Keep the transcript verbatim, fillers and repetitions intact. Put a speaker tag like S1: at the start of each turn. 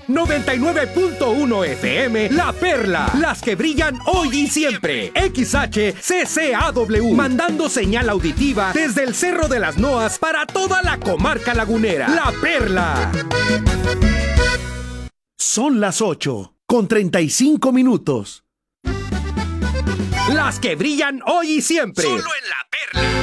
S1: noventa y nueve punto uno F M, La Perla, las que brillan hoy y siempre. X H C C A W, mandando señal auditiva desde el Cerro de las Noas para toda la comarca lagunera. La Perla.
S2: Son las ocho con treinta y cinco minutos.
S1: Las que brillan hoy y siempre.
S3: Solo en La Perla.